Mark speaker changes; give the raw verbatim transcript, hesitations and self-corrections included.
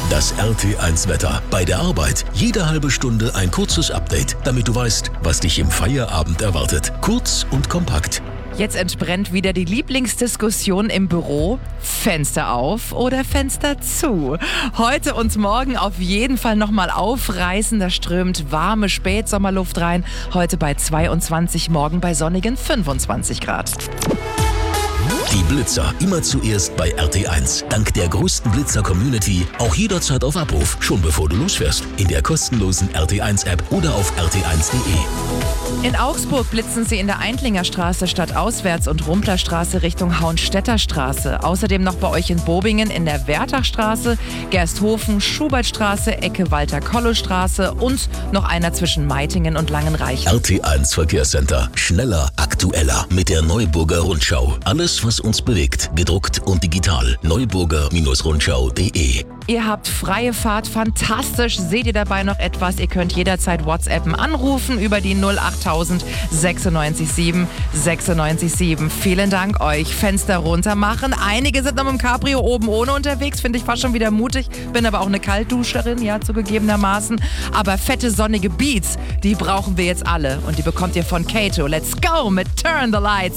Speaker 1: Das R T eins Wetter. Bei der Arbeit jede halbe Stunde ein kurzes Update, damit du weißt, was dich im Feierabend erwartet. Kurz und kompakt.
Speaker 2: Jetzt entbrennt wieder die Lieblingsdiskussion im Büro. Fenster auf oder Fenster zu? Heute und morgen auf jeden Fall nochmal aufreißen. Da strömt warme Spätsommerluft rein. Heute bei zweiundzwanzig, morgen bei sonnigen fünfundzwanzig Grad.
Speaker 1: Die Blitzer immer zuerst bei R T eins. Dank der größten Blitzer-Community auch jederzeit auf Abruf, schon bevor du losfährst. In der kostenlosen R T eins App oder auf r t eins punkt de.
Speaker 2: In Augsburg blitzen sie in der Eintlinger Straße stadtauswärts und Rumplerstraße Richtung Hauenstädter Straße. Außerdem noch bei euch in Bobingen in der Wertachstraße, Gersthofen, Schubertstraße, Ecke Walter-Kollo-Straße und noch einer zwischen Meitingen und Langenreich.
Speaker 1: R T eins Verkehrscenter. Schneller, aktueller mit der Neuburger Rundschau. Alles, was uns bewegt, gedruckt und digital. neuburger Rundschau punkt de.
Speaker 2: Ihr habt freie Fahrt, fantastisch. Seht ihr dabei noch etwas? Ihr könnt jederzeit WhatsAppen anrufen über die null achttausend sechsundneunzig sieben sechsundneunzig sieben. Vielen Dank euch. Fenster runter machen. Einige sind noch mit dem Cabrio oben ohne unterwegs. Finde ich fast schon wieder mutig. Bin aber auch eine Kaltduscherin, ja, zugegebenermaßen. Aber fette, sonnige Beats, die brauchen wir jetzt alle. Und die bekommt ihr von Kato. Let's go mit Turn the Lights